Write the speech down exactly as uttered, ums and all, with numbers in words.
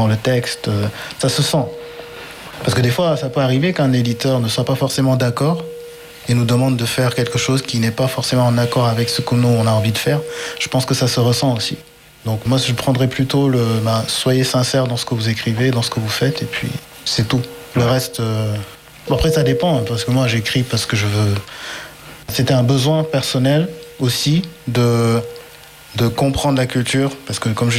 dans le texte, euh, ça se sent. Parce que des fois, ça peut arriver qu'un éditeur ne soit pas forcément d'accord et nous demande de faire quelque chose qui n'est pas forcément en accord avec ce que nous, on a envie de faire. Je pense que ça se ressent aussi. Donc moi, je prendrais plutôt le... Ben, soyez sincère dans ce que vous écrivez, dans ce que vous faites, et puis c'est tout. Le reste... Euh... Bon, après, ça dépend, hein, parce que moi, j'écris parce que je veux... C'était un besoin personnel aussi de, de comprendre la culture, parce que comme je